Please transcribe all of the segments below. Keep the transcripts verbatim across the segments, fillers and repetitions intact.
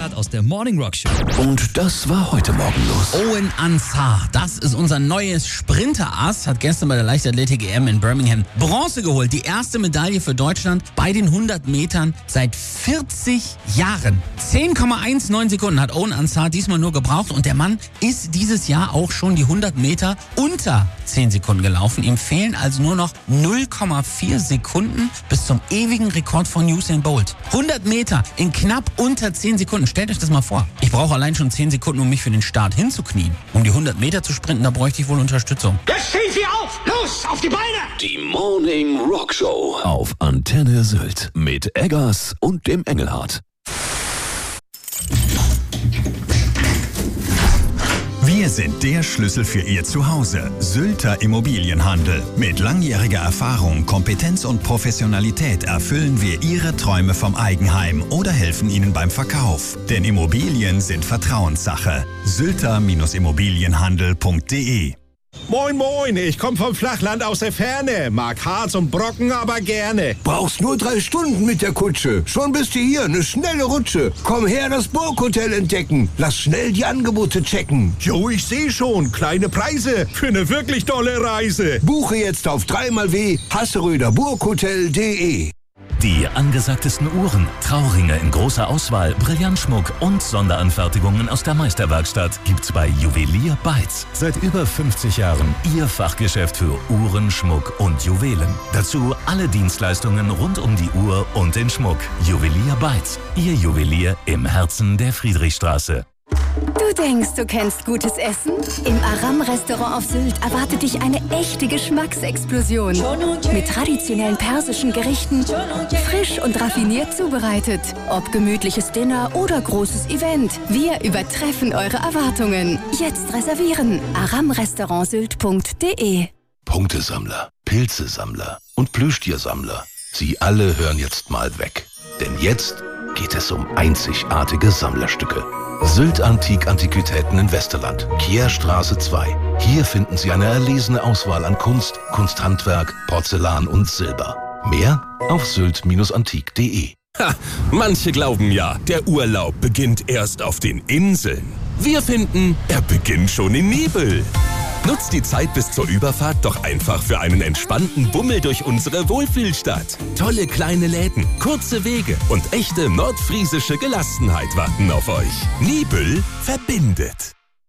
Engelhardt aus der Morning Rock Show. Und das war heute Morgen los. Owen Ansar, das ist unser neues Sprinterass, hat gestern bei der Leichtathletik-E M in Birmingham Bronze geholt. Die erste Medaille für Deutschland bei den hundert Metern seit vierzig Jahren. zehn Komma neunzehn Sekunden hat Owen Ansar diesmal nur gebraucht und der Mann ist dieses Jahr auch schon die hundert Meter unter zehn Sekunden gelaufen. Ihm fehlen also nur noch null Komma vier Sekunden bis zum ewigen Rekord von Usain Bolt. hundert Meter in knapp unter zehn Sekunden. Stellt euch das mal vor. Ich brauche allein schon zehn Sekunden, um mich für den Start hinzuknien. Um die hundert Meter zu sprinten, da bräuchte ich wohl Unterstützung. Jetzt stehen Sie auf! Los, auf die Beine! Die Morning Rock Show auf Antenne Sylt mit Eggers und dem Engelhardt. Wir sind der Schlüssel für Ihr Zuhause. Sylter Immobilienhandel. Mit langjähriger Erfahrung, Kompetenz und Professionalität erfüllen wir Ihre Träume vom Eigenheim oder helfen Ihnen beim Verkauf. Denn Immobilien sind Vertrauenssache. sylter Immobilienhandel punkt de. Moin, moin, ich komme vom Flachland aus der Ferne. Mag Harz und Brocken, aber gerne. Brauchst nur drei Stunden mit der Kutsche. Schon bist du hier, eine schnelle Rutsche. Komm her, das Burghotel entdecken. Lass schnell die Angebote checken. Jo, ich sehe schon, kleine Preise für eine wirklich tolle Reise. Buche jetzt auf dreimal w hasseröder burghotel punkt de. Die angesagtesten Uhren, Trauringe in großer Auswahl, Brillantschmuck und Sonderanfertigungen aus der Meisterwerkstatt gibt's bei Juwelier Beitz. Seit über fünfzig Jahren Ihr Fachgeschäft für Uhren, Schmuck und Juwelen. Dazu alle Dienstleistungen rund um die Uhr und den Schmuck. Juwelier Beitz, Ihr Juwelier im Herzen der Friedrichstraße. Du denkst, du kennst gutes Essen? Im Aram-Restaurant auf Sylt erwartet dich eine echte Geschmacksexplosion. Mit traditionellen persischen Gerichten, frisch und raffiniert zubereitet. Ob gemütliches Dinner oder großes Event, wir übertreffen eure Erwartungen. Jetzt reservieren. aram restaurant sylt punkt de. Punktesammler, Pilzesammler und Plüschtiersammler. Sie alle hören jetzt mal weg. Denn jetzt geht es um einzigartige Sammlerstücke. Sylt Antik Antiquitäten in Westerland, Kierstraße zwei. Hier finden Sie eine erlesene Auswahl an Kunst, Kunsthandwerk, Porzellan und Silber. Mehr auf sylt antik punkt de. Ha, manche glauben ja, der Urlaub beginnt erst auf den Inseln. Wir finden, er beginnt schon in Nibel. Nutzt die Zeit bis zur Überfahrt doch einfach für einen entspannten Bummel durch unsere Wohlfühlstadt. Tolle kleine Läden, kurze Wege und echte nordfriesische Gelassenheit warten auf euch. Nibel verbindet.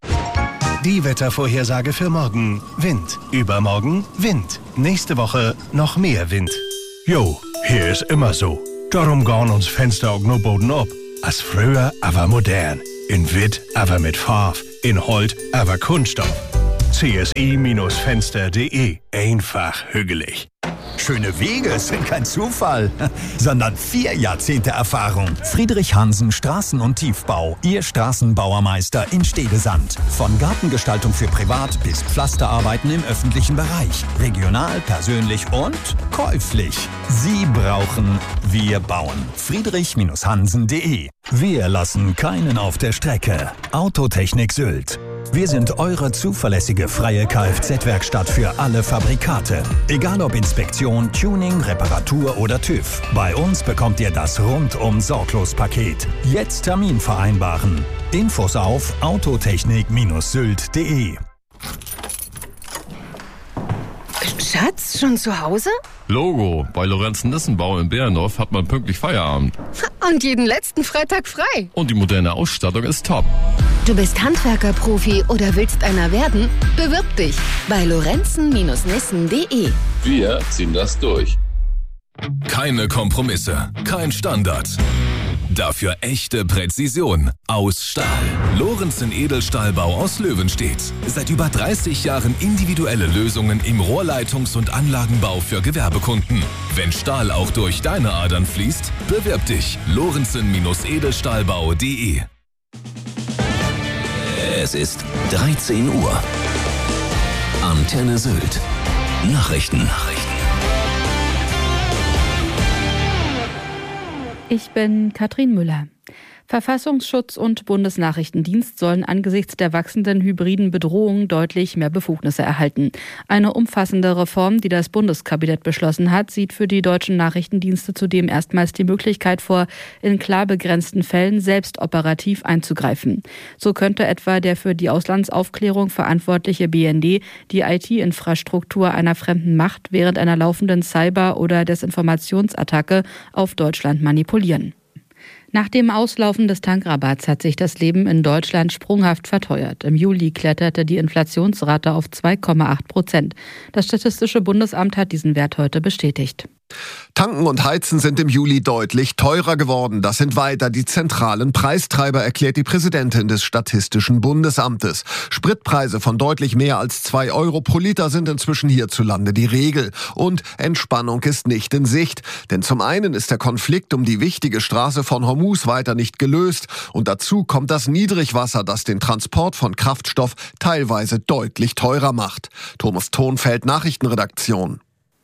Die Wettervorhersage für morgen. Wind. Übermorgen Wind. Nächste Woche noch mehr Wind. Jo, hier ist immer so. Darum gehen uns Fenster auch nur Boden ab. Als früher, aber modern. In Witt, aber mit Farb. In Holt, aber Kunststoff. c s i Fenster punkt de. Einfach hügelig. Schöne Wege sind kein Zufall, sondern vier Jahrzehnte Erfahrung. Friedrich Hansen Straßen- und Tiefbau. Ihr Straßenbauermeister in Stedesand. Von Gartengestaltung für Privat bis Pflasterarbeiten im öffentlichen Bereich. Regional, persönlich und käuflich. Sie brauchen, wir bauen. Friedrich Hansen punkt de. Wir lassen keinen auf der Strecke. Autotechnik Sylt. Wir sind eure zuverlässige freie Kfz-Werkstatt für alle Fabrikate. Egal ob Inspektion, Tuning, Reparatur oder TÜV. Bei uns bekommt ihr das Rundum-Sorglos-Paket. Jetzt Termin vereinbaren. Infos auf autotechnik Sylt punkt de. Schatz, schon zu Hause? Logo, bei Lorenzen-Nissenbau in Bärendorf hat man pünktlich Feierabend. Und jeden letzten Freitag frei. Und die moderne Ausstattung ist top. Du bist Handwerker-Profi oder willst einer werden? Bewirb dich bei lorenzen nissen punkt de. Wir ziehen das durch. Keine Kompromisse, kein Standard. Dafür echte Präzision aus Stahl. Lorenzen Edelstahlbau aus Löwenstedt. Seit über dreißig Jahren individuelle Lösungen im Rohrleitungs- und Anlagenbau für Gewerbekunden. Wenn Stahl auch durch deine Adern fließt, bewirb dich. lorenzen edelstahlbau punkt de. Es ist dreizehn Uhr. Antenne Sylt. Nachrichten. Nachrichten. Ich bin Katrin Müller. Verfassungsschutz und Bundesnachrichtendienst sollen angesichts der wachsenden hybriden Bedrohung deutlich mehr Befugnisse erhalten. Eine umfassende Reform, die das Bundeskabinett beschlossen hat, sieht für die deutschen Nachrichtendienste zudem erstmals die Möglichkeit vor, in klar begrenzten Fällen selbst operativ einzugreifen. So könnte etwa der für die Auslandsaufklärung verantwortliche B N D die I T-Infrastruktur einer fremden Macht während einer laufenden Cyber- oder Desinformationsattacke auf Deutschland manipulieren. Nach dem Auslaufen des Tankrabatts hat sich das Leben in Deutschland sprunghaft verteuert. Im Juli kletterte die Inflationsrate auf zwei Komma acht Prozent. Das Statistische Bundesamt hat diesen Wert heute bestätigt. Tanken und Heizen sind im Juli deutlich teurer geworden. Das sind weiter die zentralen Preistreiber, erklärt die Präsidentin des Statistischen Bundesamtes. Spritpreise von deutlich mehr als zwei Euro pro Liter sind inzwischen hierzulande die Regel. Und Entspannung ist nicht in Sicht. Denn zum einen ist der Konflikt um die wichtige Straße von Hormuz weiter nicht gelöst. Und dazu kommt das Niedrigwasser, das den Transport von Kraftstoff teilweise deutlich teurer macht. Thomas Thonfeld, Nachrichtenredaktion.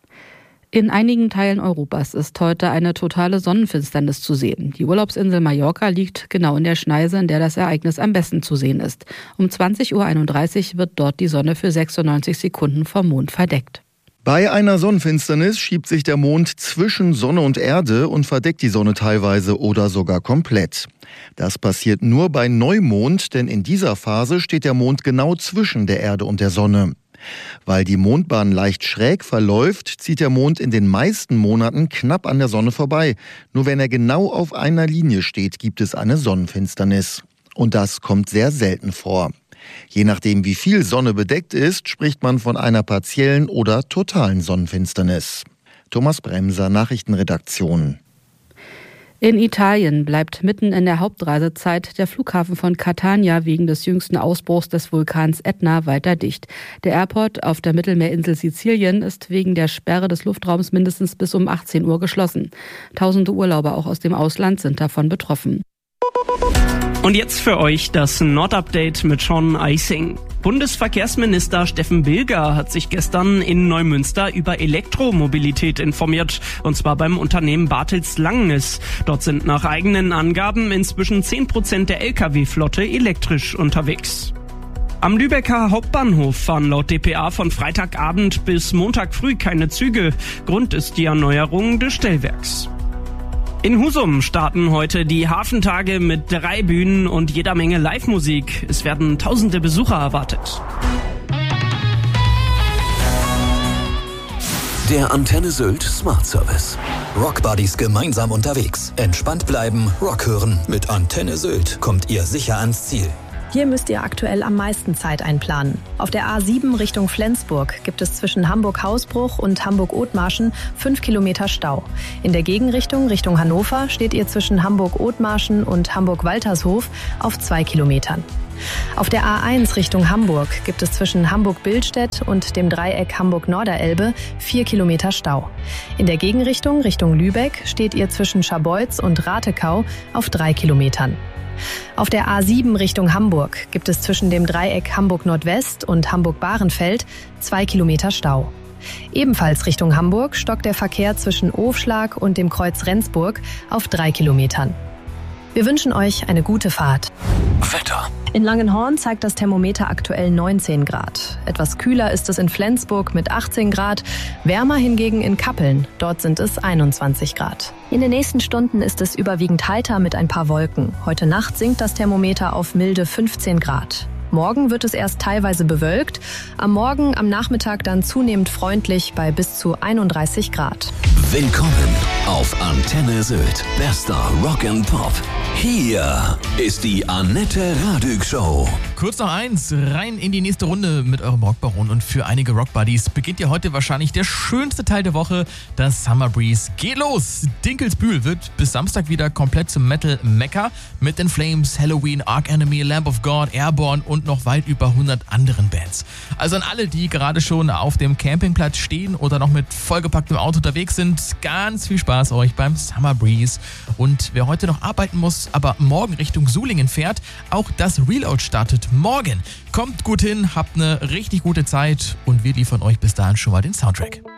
In einigen Teilen Europas ist heute eine totale Sonnenfinsternis zu sehen. Die Urlaubsinsel Mallorca liegt genau in der Schneise, in der das Ereignis am besten zu sehen ist. Um zwanzig Uhr einunddreißig wird dort die Sonne für sechsundneunzig Sekunden vom Mond verdeckt. Bei einer Sonnenfinsternis schiebt sich der Mond zwischen Sonne und Erde und verdeckt die Sonne teilweise oder sogar komplett. Das passiert nur bei Neumond, denn in dieser Phase steht der Mond genau zwischen der Erde und der Sonne. Weil die Mondbahn leicht schräg verläuft, zieht der Mond in den meisten Monaten knapp an der Sonne vorbei. Nur wenn er genau auf einer Linie steht, gibt es eine Sonnenfinsternis. Und das kommt sehr selten vor. Je nachdem, wie viel Sonne bedeckt ist, spricht man von einer partiellen oder totalen Sonnenfinsternis. Thomas Bremser, Nachrichtenredaktion. In Italien bleibt mitten in der Hauptreisezeit der Flughafen von Catania wegen des jüngsten Ausbruchs des Vulkans Etna weiter dicht. Der Airport auf der Mittelmeerinsel Sizilien ist wegen der Sperre des Luftraums mindestens bis um achtzehn Uhr geschlossen. Tausende Urlauber auch aus dem Ausland sind davon betroffen. Und jetzt für euch das Nord-Update mit Sean Eising. Bundesverkehrsminister Steffen Bilger hat sich gestern in Neumünster über Elektromobilität informiert, und zwar beim Unternehmen Bartels Langenes. Dort sind nach eigenen Angaben inzwischen zehn Prozent der L K W-Flotte elektrisch unterwegs. Am Lübecker Hauptbahnhof fahren laut D P A von Freitagabend bis Montag früh keine Züge. Grund ist die Erneuerung des Stellwerks. In Husum starten heute die Hafentage mit drei Bühnen und jeder Menge Live-Musik. Es werden tausende Besucher erwartet. Der Antenne Sylt Smart Service. Rock Buddies gemeinsam unterwegs. Entspannt bleiben, Rock hören. Mit Antenne Sylt kommt ihr sicher ans Ziel. Hier müsst ihr aktuell am meisten Zeit einplanen. Auf der A sieben Richtung Flensburg gibt es zwischen Hamburg-Hausbruch und Hamburg-Othmarschen fünf Kilometer Stau. In der Gegenrichtung Richtung Hannover steht ihr zwischen Hamburg-Othmarschen und Hamburg-Waltershof auf zwei Kilometern. Auf der A eins Richtung Hamburg gibt es zwischen Hamburg-Billstedt und dem Dreieck Hamburg-Norderelbe vier Kilometer Stau. In der Gegenrichtung Richtung Lübeck steht ihr zwischen Scharbeutz und Ratekau auf drei Kilometern. Auf der A sieben Richtung Hamburg gibt es zwischen dem Dreieck Hamburg-Nordwest und Hamburg-Bahrenfeld zwei Kilometer Stau. Ebenfalls Richtung Hamburg stockt der Verkehr zwischen Ofschlag und dem Kreuz Rendsburg auf drei Kilometern. Wir wünschen euch eine gute Fahrt. Wetter. In Langenhorn zeigt das Thermometer aktuell neunzehn Grad. Etwas kühler ist es in Flensburg mit achtzehn Grad, wärmer hingegen in Kappeln. Dort sind es einundzwanzig Grad. In den nächsten Stunden ist es überwiegend heiter mit ein paar Wolken. Heute Nacht sinkt das Thermometer auf milde fünfzehn Grad. Morgen wird es erst teilweise bewölkt, am Morgen, am Nachmittag dann zunehmend freundlich bei bis zu einunddreißig Grad. Willkommen auf Antenne Sylt. Bester Rock and Pop. Hier ist die Annette Radig Show. Kurz noch eins, rein in die nächste Runde mit eurem Rockbaron. Und für einige Rockbuddies beginnt ja heute wahrscheinlich der schönste Teil der Woche, das Summer Breeze. Geht los! Dinkelsbühl wird bis Samstag wieder komplett zum Metal-Mekka mit den Flames, Halloween, Arch Enemy, Lamb of God, Airborne und noch weit über hundert anderen Bands. Also an alle, die gerade schon auf dem Campingplatz stehen oder noch mit vollgepacktem Auto unterwegs sind, ganz viel Spaß euch beim Summer Breeze. Und wer heute noch arbeiten muss, aber morgen Richtung Sulingen fährt, auch das Reload startet morgen. Kommt gut hin, habt eine richtig gute Zeit und wir liefern euch bis dahin schon mal den Soundtrack.